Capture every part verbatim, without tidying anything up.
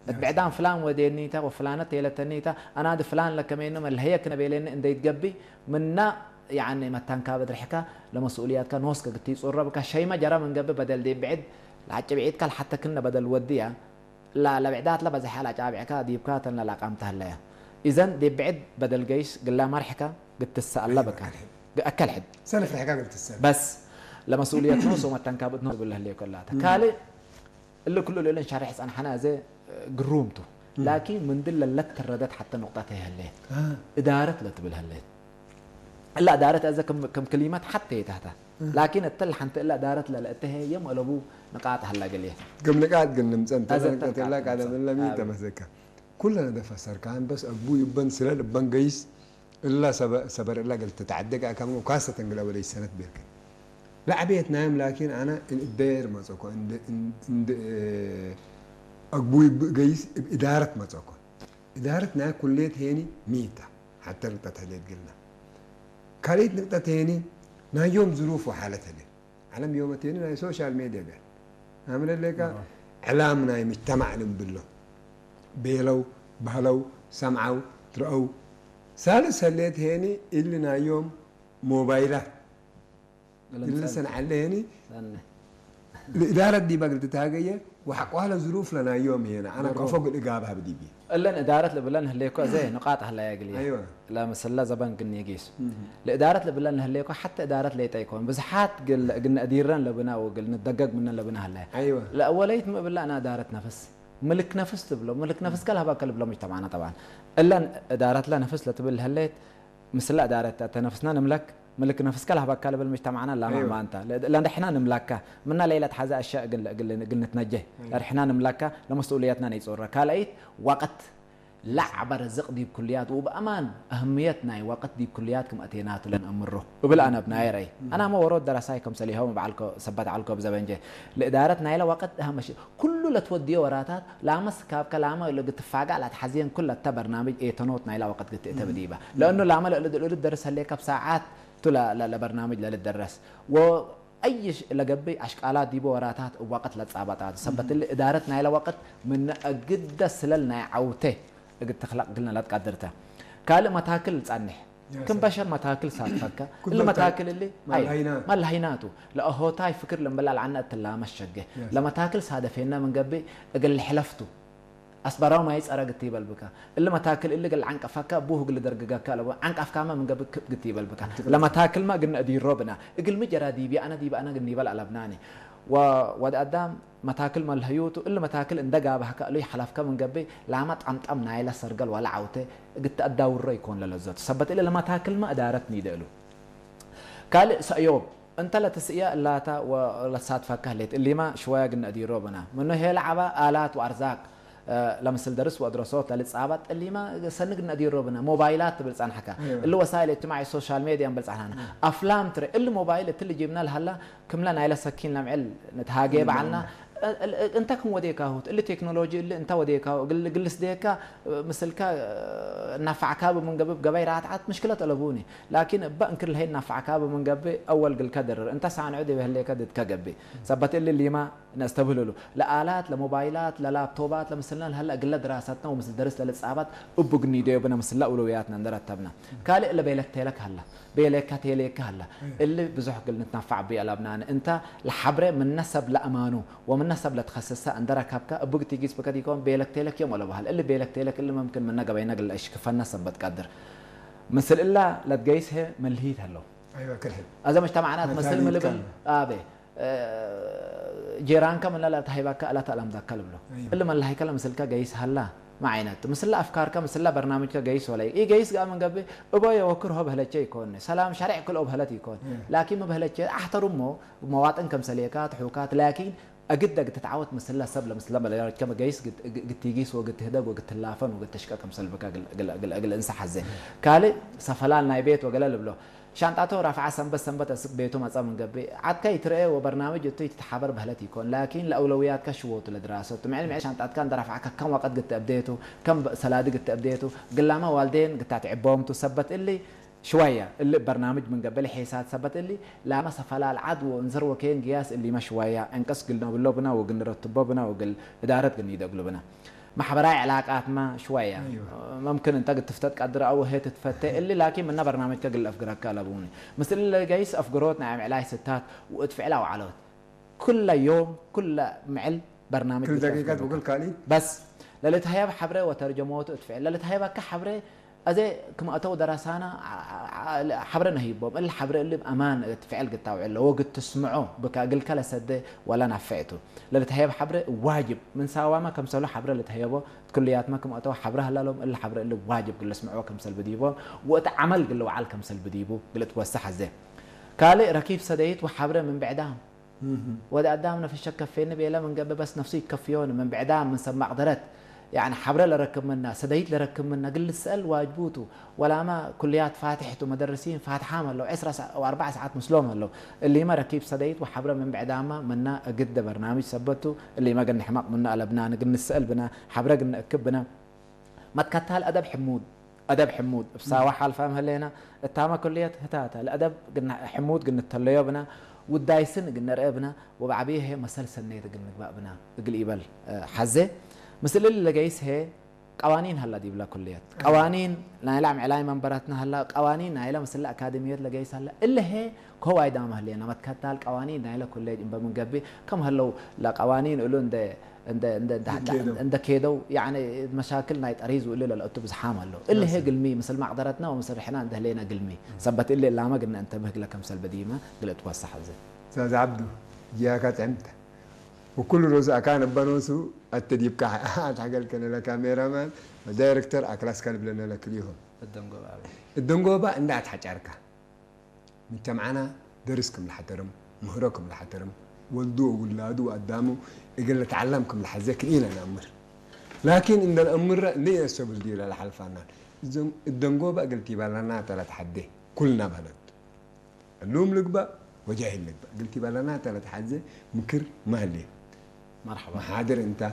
بعدان فلان ودينيتا وفلانة تيلتنيتا أنا هذا فلان لكمينه من هي كنا بيلين إن يتقبي منا يعني ما تنكابد الحكا لمسؤوليات كان وسك قتي صورة بك شيء ما جرى من قبل بدل دي بعد العجب بعيد كان حتى كنا بدل وديها لا لا بعدات لا بزح على جابع كادي بكاتنا لا قامتها لا إذن دي بعد بدل جيش قل لا مرحكة قلت تسأل لا بك أكل حد سنة في الحكاية قلت تسأل بس لمسؤولية نوس وما تنكابد نوس بالله اللي كلها كالي اللي كله اللي شارح أنا حنا زي قرومته لكن من دل لا تردد حتى نقطتها هالليل آه. إدارة لا تبل هالليل إلا إدارة إذا كم كم كلمات حتى تحتها لكن التل حنت إلا إدارة لا لقتها يوم ألبو نقاط هلا قليه قم نقاط قلنا مزنت قلت لك على من لم يتمسك كلنا ده فسر كان بس أبوي يبان سلال يبان قيس إلا سبر سبر إلا قلت تعدق كم وكاسة تنقل أول سنة بيرك لعبيت نايم لكن أنا الدير ما تقول عند عند أبوي قيس إدارة ما تقول إدارة نا كلية هني ميتة حتى التتهليت قلنا كاريت نقطة هني نا يوم ظروف وحالتها لي علم يوم تاني نا سوشيال ميديا قال عمل لك إعلامنا مجتمع لهم بالله بيلو بهلو سمعوا ترأوا ثالث هليت هني اللي نا يوم موبايلات اللي سنة عليني الإدارة دي بقى تتاجية وحقوها ظروف لنا يوم هنا أنا كفوق الإجابة بدي بي إلا إدارة لبلان هليكو زي نقاط هلا يقلي أيوة لا مسلا زبان قلني يجيس الإدارة لبلان هليكو حتى إدارة ليتا يكون بس حات قل قلنا أديران لبنا وقلنا ندقق من لبنا هلا أيوة لا أوليت ما بالله أنا إدارة نفس ملك نفس تبلو ملك نفس كلها بقى كلبلو مجتمعنا طبعا إلا إدارة لا نفس لا تبل هليت مثل إدارة تنفسنا نملك ملك نفس كلها بقى كلب المجتمعنا لا أيوة. ما أنت لأن إحنا نملكها منا ليلة حذاء أشياء قل قل قل نتنجه أيوة. إحنا نملكها لمسؤولياتنا نيصور كالعيد وقت لعب رزق دي بكليات وبأمان أهميتنا وقت دي بكليات كم أتينات لن أمره وبلا أنا بناير أي أنا ما ورود دراساي كم سليها وما بعلكو سبت علكو بزبنجة لإدارتنا إلى وقت أهم شيء كله لا توديه وراتات لا مس كاب كلامه اللي قتفاجأ على تحزين كل التبرنامج إيه تنوتنا إلى وقت قت تبديبه لأنه العمل اللي اللي درس هليك بساعات تلا لا برنامج لا للدرس و أي شيء لقبي أشكالات دي بوراتات ووقت لا تصابتات سبت اللي إدارتنا إلى وقت من أجد سللنا عوته قد تخلق قلنا لا تقدرته قال ما تاكل تصنح كم بشر ما تاكل ساتفكه الا ما تاكل اللي ما الهيناتو لا هو تاي فكر لما بلال عنا التلامه الشقه لما تاكل سادفينا من قبي اقل حلفته اصبروا ما يصرى قتي بالبكا الا ما تاكل اللي قال عنق افكا ابوه قل درققا كاله عنق افكا من قبل قتي بالبكا لما تاكل ما قلنا ادير ربنا اقل مجرى دي بي انا دي انا قلني بل على بناني وود قدام ما تاكل ما الهيوت الا ما تاكل اندقا بحكا لي حلفك من قبي لامت قمطمنا الى سرقل ولا عوته قلت اداور يكون للزت سبت الا لما تاكل ما ادارتني دلو قال سيوب انت لا تسقيا الا تا ولا صادفك هليت اللي ما شويه قلنا ادير ربنا منه هي لعبه الات وارزاق أه لمثل درس ودراسات للصعبات اللي ما سنقنا ندير ربنا موبايلات بلصان حكا أيوة. اللي وسائل الاجتماعي السوشيال ميديا بلصان افلام ترى اللي موبايل اللي جبنا لهلا كملنا الى سكين لمعل نتهاجب عنا انت كم وديك اهو اللي تكنولوجي اللي انت وديك اهو قل قل سديك مثلك نفعك من قبل قبيرات عاد مشكله طلبوني لكن بانكر هي نفعك من قبل اول قل كدر انت سان عدي بهلي كدت كقبي ثبت اللي اللي ما نستبهلوا له لآلات لموبايلات للابتوبات لمثلنا هلا قل دراستنا ومثل درس للصعبات ابقني دي بنا مثل اولوياتنا نرتبنا قال الا بيلك تيلك هلا بيلك تيلك هلا اللي بزح قل نتنفع بيه لابنان انت لحبره من نسب لامانه ومن نسب لتخصصها عندها كابكا ابوك تيجيس بكاد يكون بيلك تيلك يوم ولا بهال اللي بيلك تيلك اللي ممكن من نقبي نقل ايش كفنا سب بتقدر مثل الا لا تقيسها ملهيت هلو ايوه كلها اذا مجتمعات مثل ملبن ابي أه جيران كم لا لا تهيبك لا تعلم ذاك له أيوة. اللي ما الله يكلم مثل كجيس هلا ما عينت مثل افكار كم مثل برنامج كجيس ولا اي جيس قام من قبل ابو يوكره بهلتش يكون سلام شرع كله بهلت يكون أيوة. لكن ما بهلتش احترمه مواطن كم سليكات حوكات لكن أقدر تتعود مثل سبلة مثل ما لا كم جيس قد قد تيجيس وقد تهدب وقد تلافن وقد تشكا كم سلبك قل قل قل قل انسى حزة كالي سفلان نايبيت وقلل بلو شانتاته رافع سنبت سنبت اسق بيته ما من قبل عاد كي ترى وبرنامج يتوي تتحبر بهلتي يكون لكن الاولويات كشوط الدراسه مع المعيش شانتات كان رافع كم وقت قد ابديته كم سلاد قد ابديته قل ما والدين قد تعبهم تثبت اللي شويه اللي برنامج من قبل حساب ثبت اللي لا ما سفلا العدو انزر وكين قياس اللي ما شويه انقص قلنا بالله بنا وقلنا رتبه بنا وقل اداره قلنا يدقلوا بنا محبراي علاقات ما شويه أيوة. ممكن انت قد تفتت قدر او هي تتفتى اللي لكن من برنامج كقل افقرك كلابوني مثل اللي جايس افقروت نعم علاي ستات وادفعلها وعلوت كل يوم كل معل برنامج كل دقيقه بقول كالي بس للت هيا بحبره وترجموت ادفع للت هيا بك حبره أزي كم أتو دراسانا حبرنا هيبوم اللي حبر اللي بأمان تفعل قطع ولا وقت تسمعه بك أقل كلا سد ولا نفعته اللي تهيب حبر واجب من سوا ما كم سلو حبر اللي تهيبه كليات ما كم أتو حبرها لا لهم اللي حبر اللي واجب قل اسمعوه كم سل بديبه وتعمل قل وعلى كم سل بديبه قلت وسح زين كالي ركيب سديت وحبر من بعدهم وده قدامنا في الشك فين بيلا من قبل بس نفسي يكفيون من بعدهم من سمع قدرت يعني حبر لركب منا سديت لركب منا قل السأل واجبوته ولا ما كليات فاتحته مدرسين فاتح عامل لو عشر ساعات او اربع ساعات مسلوم له اللي ما ركيب سديت وحبر من بعدامه منا قد برنامج سبته اللي ما قلنا حماق منا لبنان قلنا السأل بنا حبر قلنا كبنا ما تكتها الادب حمود ادب حمود بساوى حال فاهم هلينا التامه كليات هتاتا الادب قلنا حمود قلنا التليو بنا والدايسن قلنا رقبنا وبعبيه هي مسلسل نيت قلنا بقى بنا قل يبل حزه مثل اللي جايس هي قوانين هلا دي بلا كليات قوانين نايلا علاي منبراتنا هلا قوانين نايلا مثل الاكاديميات اللي جايس هلا اللي هي كو ايدا مهلينا ما تكتال قوانين نايلا كليات ان بمنقبي كم هلو لا قوانين يقولوا اند اند اند اند كيدو يعني مشاكل نايت اريز ويقولوا له الاوتوبيس حامل له اللي هي قلمي مثل ما قدرتنا ومثل احنا عند هلينا قلمي ثبت اللي لا ما قلنا انتبه لك مثل بديمه قلت توسع زين استاذ عبدو جاكت امتى وكل روز كان بنوسو التديب كحات حق الكنلا كاميرا مان ودايركتور اكلاس كلب لنا لك اليوم الدنقوبه الدنقوبه عندها تحجركه انت معنا درسكم لحترم مهركم لحترم ولدوا ولادوا قدامه يقول تعلمكم لحذاك الى الامر لكن ان الامر ليه السبب دي للحل فنان الدنقوبه قلتي لنا ثلاث حدي كلنا بنات اللوم لك بقى وجاهل لك بقى قلتي لنا ثلاث حدي مكر مهلي مرحبا محاضر انت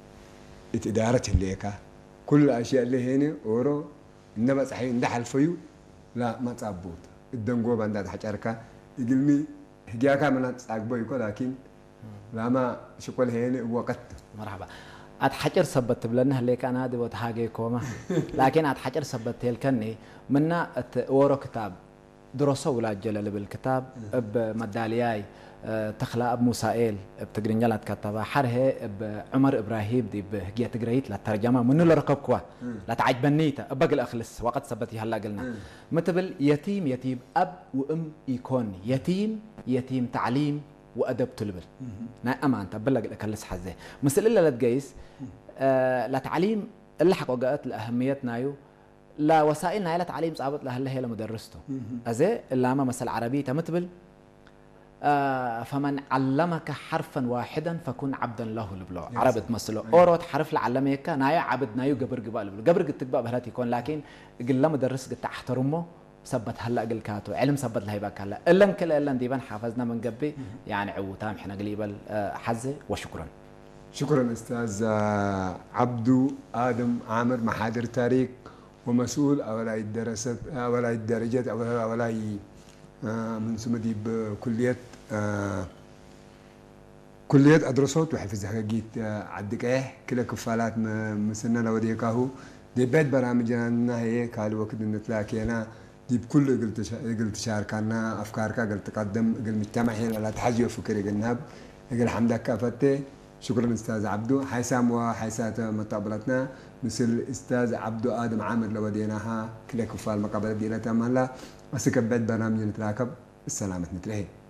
اداره الليكا كل الاشياء اللي هنا اورو انما صحيح ندحل فيو لا ما تصابوت الدنقوب عندها حجركا يقلمي هجاكا من تصاقبو يكو لكن لا ما شكل هنا وقت مرحبا اتحجر سبت بلنا هليك انا دي وتحاجي كوما لكن اتحجر سبت الكني منا اورو كتاب دراسه ولا جلال بالكتاب بمدالياي تخلا اب موسائيل بتقرين جلات كتابة حره بعمر ابراهيم دي بهجيه تقريت للترجمه منو اللي ركب كوا لا تعجبنيته باقي الاخلص وقت ثبتي هلا قلنا مثل يتيم يتيم اب وام يكون يتيم يتيم تعليم وادب تلبل نا امان تبلغ الاكلس حزه مثل الا لا تقيس آه لا تعليم اللي حق وقات الاهميتنا يو لا وسائلنا لا تعليم صعبت لها اللي هي لمدرسته ازي الا ما مثل عربيه مثل آه فمن علمك حرفا واحدا فكن عبدا له لبلو عربي تمثله اوروت حرف لعلمك نايا عبد نايو قبر قبال بلو قبر قد تقبا بهلات يكون لكن قل لما درس قد تحترمه ثبت هلا قل كاتو علم ثبت لهي باك هلا الا كل الا ديبان حافظنا من قبي يعني عوتام احنا قليبل آه حزه وشكرا شكرا استاذ عبدو ادم عامر محاضر تاريخ ومسؤول اولاي الدراسات اولاي الدرجات اولاي من سمدي بكلية كلية أدرسوت وحفظها جيت عدك إيه كل كفالات مسننا وديكاهو دي بيت برامجنا هي قالوا وقت نتلاقي أنا دي بكل قلت قلت شاركنا أفكارك قلت تقدم قلت مجتمع هنا لا تحجي فكري قلنا قل حمدك كافتي شكرا أستاذ عبدو حيسام وحيسات مطابلتنا مثل أستاذ عبدو آدم عامر لوديناها كل كفال مقابلة دينا تمام لا أسكب بيت برنامج نتراكب السلامة نتلهي